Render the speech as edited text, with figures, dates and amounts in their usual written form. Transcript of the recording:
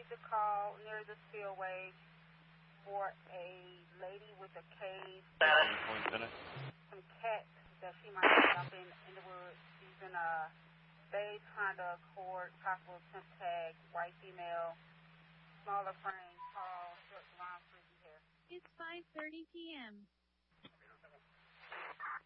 received a call near the spillway for a lady with a cage, some cats that she might have jumped in the woods. She's in a beige Honda Accord, possible temp tag, white female, smaller frame, tall, short, blonde, frizzy hair. It's 5:30 p.m.